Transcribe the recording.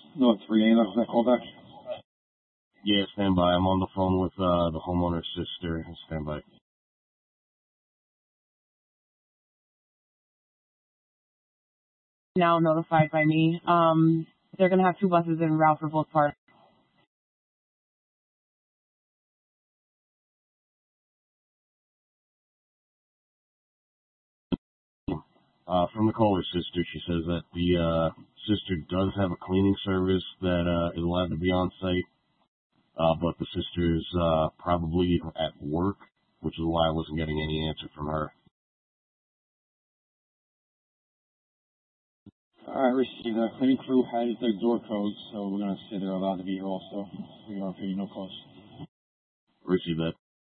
No, 3A, was that call back? Yeah, stand by. I'm on the phone with the homeowner's sister. Stand by. Now notified by me. They're going to have 2 buses en route for both parts. From the caller's sister, she says that the sister does have a cleaning service that is allowed to be on site, but the sister's probably at work, which is why I wasn't getting any answer from her. Alright, received. The cleaning crew has their door codes, so we're going to say they're allowed to be here also. We are paying no cost. Receive that.